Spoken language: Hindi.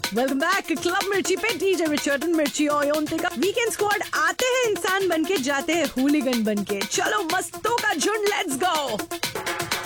वेलकम बैक क्लब मिर्ची पे डीजे रिचर्ड मिर्ची और योन्तिका। वीकेंड स्क्वाड आते हैं इंसान बनके, जाते हैं हुलीगन बनके। चलो मस्तों का झुंड, लेट्स गो।